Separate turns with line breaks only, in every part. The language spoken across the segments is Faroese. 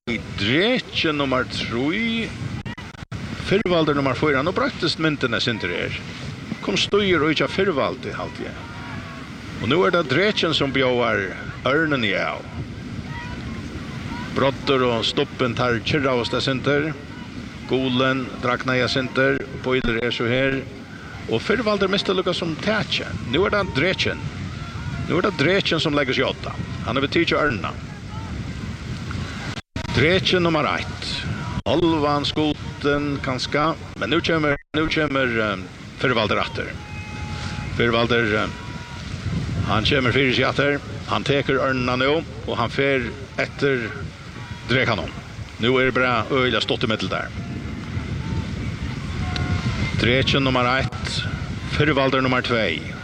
i dretje nummer 3. Fyrvalder nummer 4. Nå braktest myndene sinter her. Kom støyer og ikke fyrvalder, halte jeg. Og nå det dretjen som bjøver ørnen i av. Brotter og stoppen tar kyrra hos det sinter. Golen drakna jeg sinter. Boiler så her. Og fyrvalder mistet lukka som tætje. Nå det dretjen. Nå det dretjen som legges i 8. Han er betydt ørna. Dretjen nummer 1. Halvan skoten kanska. Men nu kommer fyrvalder atter. Fyrvalder han kommer fyrir sig atter. Han teker ørna nå. Og han fer etter drekanon. Nu det bra øyla stått i middel der. Dretjen nummer 1. Fyrvalder nummer 2.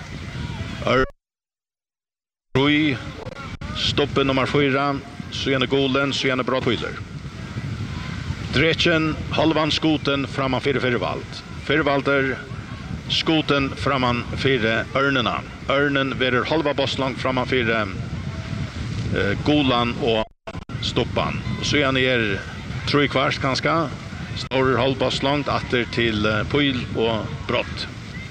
Rui. Stoppen nummer 4. Så gjerne golen, så gjerne bra tøyler. Dretjen, halvan skoten framan fyrir fyrvald. Fyrvalder, skoten framan fyrir ørnena. Ørnen verer halva bosslang framan fyrir golan og stoppan. Så gjerne 3 kvart kanska. Står halvbosslangt atter til pøyl og brott.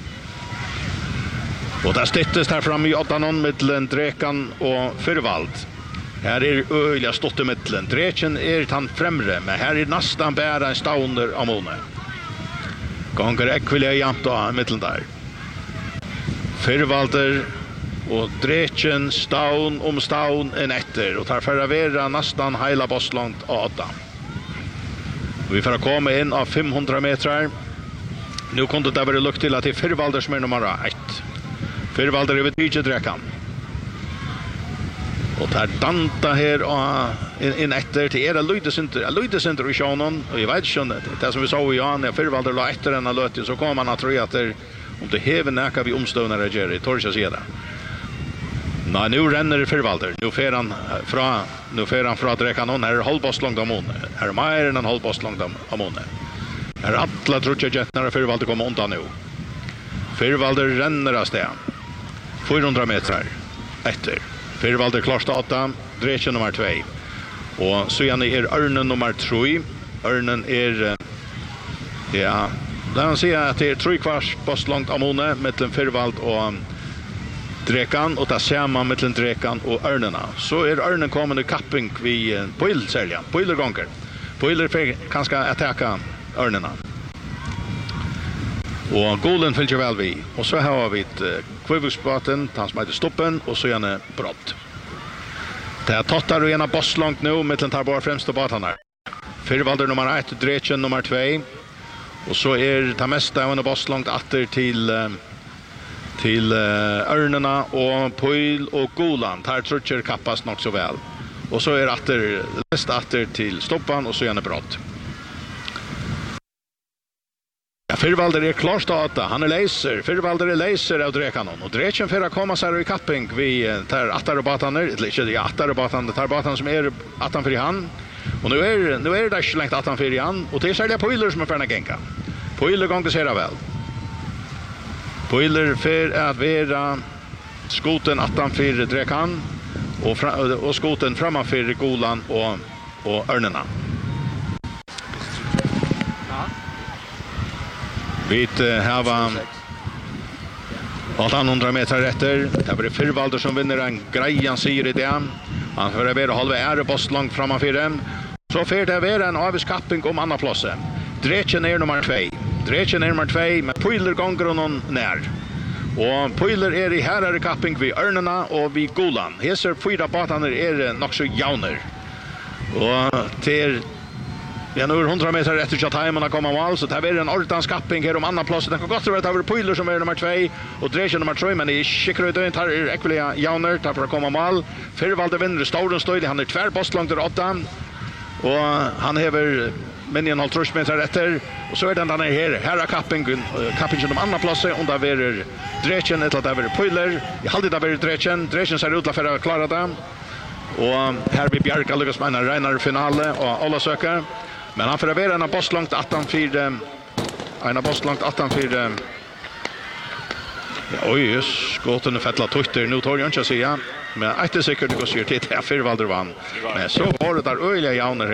Og det stittes her fram i 8 mittelen drekan og fyrvald. Her øyla stått i middelen. Dretjen tan fremre, men her nastan bæra en stauner av måne. Ganger ekvilja jamt av middelen der. Fyrvalder og dretjen staun om staun en etter, og tar for å være nastan heila bosslangt av 8. Vi får komme inn av 500 meter. Nå kunne det være lukt til at det fyrvalder som nummer 1. Fyrvalder er betydet drekan. Og tar danta her inn etter til lydesynter i sjånen, og jeg vet ikke det som vi sa i Jan, fyrvalder la etter enn løt, så kommer man at tro at om det hever nækka vi omstående reagerer, jeg tør ikke å si det. Nei, nå renner fyrvalder, nå fer han fra drekanon, her halvbost langt av måne, her mer enn en halvbost langt av måne. Her alle trutja jettene fyrvalder kommer undan nå. Fyrvalder renner av sted, 400 meter etter. Fyrvalder klarste 8, dretjen nummer 2. Og så gjerne ørnen nummer 3. Ørnen ja, da han sier at det 3 kvart bost langt av måne, mellom fyrvald og drekan, og det ser man mellom drekan og ørnena. Så ørnen kommende kapping vid pøyl, særlig, pøylergonger. Pøyler kan skal attacka ørnena. Og golen fylger vel vi. Og så har vi kvivuksbaten, han som heter stoppen, og så gjerne brott. Det tottar og gjerne boss langt nå, mittlen tar bare fremst og baten her. Fyrvalder nummer 1, dretjen nummer 2. Og så det meste av en boss langt atter til ørnena og pøyl og golan. Her trutcher kappas nok så vel. Og så mest atter til stoppan, og så gjerne brott. Ja, fyrvalder klart av 8. Han leiser. Fyrvalder leiser av drekanon. Og dretjen for å komme seg i kapping. Vi tar attarobataner. Eller ikke attarobataner. Tar bataner som attanfyr i han. Og nå det ikke lengt attanfyr i han. Og det særlig pøyler som for å genka. Pøyler ganger ser jeg vel. Pøyler for å være skoten attanfyr drekan. Og skoten framanfyr golan og ørnena. Vi har 800 meter etter. Det blir fyrvalder som vinner en greian sier i det. Han får være halve ærebost langt framanfyr dem. Så får det være en avskapping om andre plasser. Dretjen nummer 2. Dretjen nummer 2, men pøyler ganger noen nær. Og pøyler i herre kapping vid ørnena og vid golan. Heser 4 bataner nok så jauner. Og til ja, nu 100 meter etter til timen har kommet mal, så det er en ordentlig skapping her om andre plasser. Det kan godt være at det er pøyler som nummer 2, og dretjen nummer 3, men i skikker ut tar ekvelig jauner, tar for å komme mal. Fyrvalder vinner Storen Støyde, han 2 bost langt 8, og han hever minjen 50 meter etter, og så den her er kappingen om andre plasser, og det er dretjen, etter at det er pøyler. Jeg halvdig det er dretjen ser ut for å klare det, og her blir Bjarka lykkes med en renere finale, og alle søker. Men han får være en boss langt 18-4. Oi, skåten fettla tøyter. Nå tar jeg ikke å si, men etter sikkert det går sier til at fyrvalder vann. Men så var det der øyelige jauner